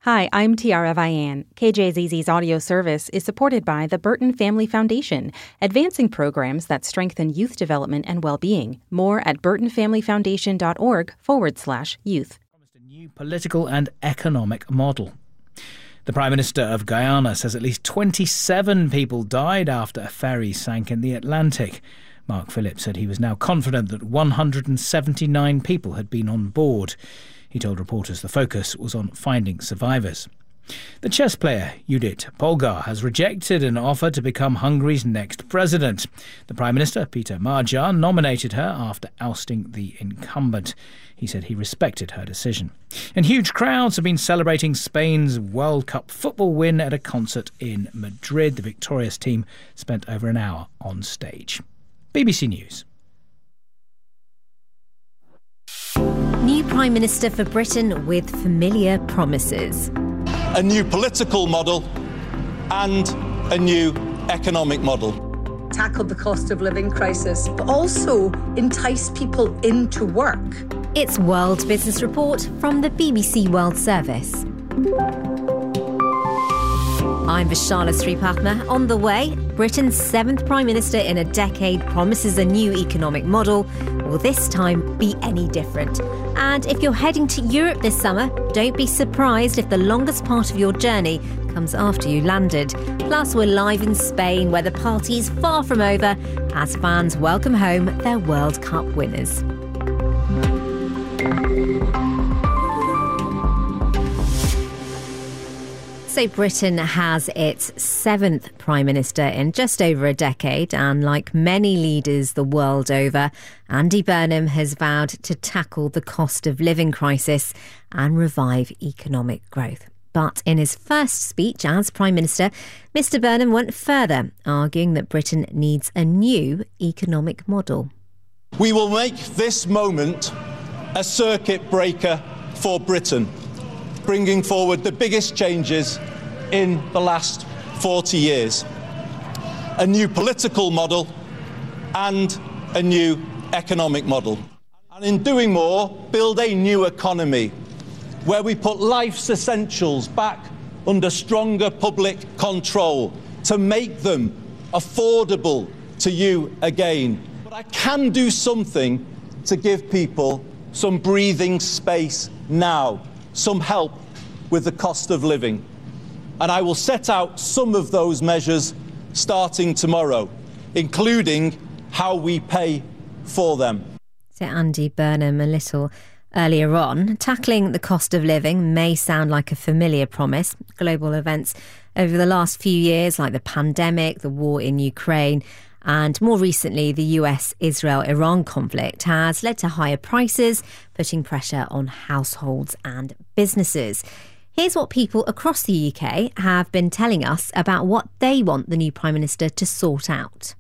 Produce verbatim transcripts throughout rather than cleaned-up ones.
Hi, I'm Tiara Vian. K J Z Z's audio service is supported by the Burton Family Foundation, advancing programs that strengthen youth development and well-being. More at burtonfamilyfoundation.org forward slash youth. A new political and economic model. The Prime Minister of Guyana says at least twenty-seven people died after a ferry sank in the Atlantic. Mark Phillips said he was now confident that one hundred seventy-nine people had been on board. He told reporters the focus was on finding survivors. The chess player Judith Polgar has rejected an offer to become Hungary's next president. The Prime Minister, Peter Magyar, nominated her after ousting the incumbent. He said he respected her decision. And huge crowds have been celebrating Spain's World Cup football win at a concert in Madrid. The victorious team spent over an hour on stage. B B C News. New Prime Minister for Britain with familiar promises. A new political model and a new economic model. Tackle the cost of living crisis, but also entice people into work. It's World Business Report from the B B C World Service. I'm Vishala Sripathma. On the way, Britain's seventh Prime Minister in a decade promises a new economic model. Will this time be any different? And if you're heading to Europe this summer, don't be surprised if the longest part of your journey comes after you landed. Plus, we're live in Spain, where the party is far from over as fans welcome home their World Cup winners. So Britain has its seventh Prime Minister in just over a decade, and like many leaders the world over, Andy Burnham has vowed to tackle the cost of living crisis and revive economic growth. But in his first speech as Prime Minister, Mr Burnham went further, arguing that Britain needs a new economic model. We will make this moment a circuit breaker for Britain, bringing forward the biggest changes in the last forty years. A new political model and a new economic model. And in doing more, build a new economy where we put life's essentials back under stronger public control to make them affordable to you again. But I can do something to give people some breathing space now, some help with the cost of living. And I will set out some of those measures starting tomorrow, including how we pay for them. So Andy Burnham a little earlier on. Tackling the cost of living may sound like a familiar promise. Global events over the last few years, like the pandemic, the war in Ukraine, and more recently, the U S Israel Iran conflict has led to higher prices, putting pressure on households and businesses. Here's what people across the U K have been telling us about what they want the new Prime Minister to sort out.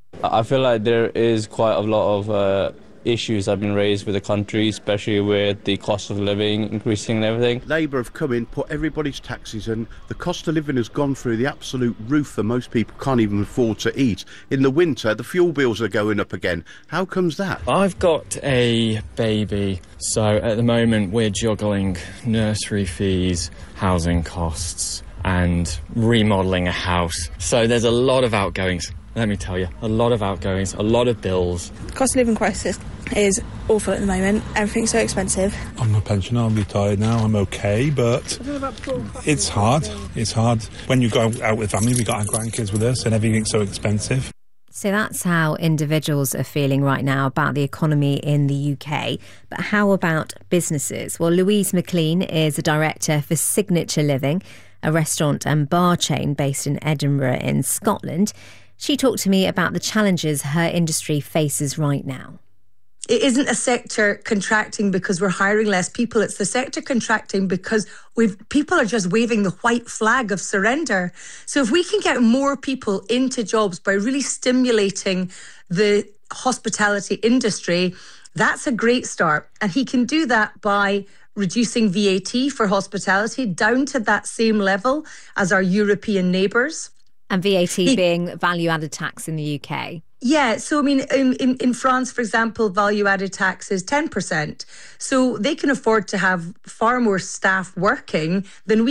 I feel like there is quite a lot of uh, issues that have been raised with the country, especially with the cost of living increasing and everything. Labour have come in, put everybody's taxes in. The cost of living has gone through the absolute roof for most people can't even afford to eat. In the winter, the fuel bills are going up again. How comes that? I've got a baby, so at the moment we're juggling nursery fees, housing costs and remodelling a house. So there's a lot of outgoings. Let me tell you, a lot of outgoings, a lot of bills. The cost of living crisis is awful at the moment. Everything's so expensive. I'm a pensioner, I'm retired now, I'm okay, but it's hard. It's hard. When you go out with family, we got our grandkids with us and everything's so expensive. So that's how individuals are feeling right now about the economy in the U K. But how about businesses? Well, Louise McLean is a director for Signature Living, a restaurant and bar chain based in Edinburgh in Scotland. She talked to me about the challenges her industry faces right now. It isn't a sector contracting because we're hiring less people. It's the sector contracting because we've people are just waving the white flag of surrender. So if we can get more people into jobs by really stimulating the hospitality industry, that's a great start. And he can do that by reducing V A T for hospitality down to that same level as our European neighbours. And V A T being value-added tax in the U K. Yeah, so I mean, in, in, in France, for example, value-added tax is ten percent. So they can afford to have far more staff working than we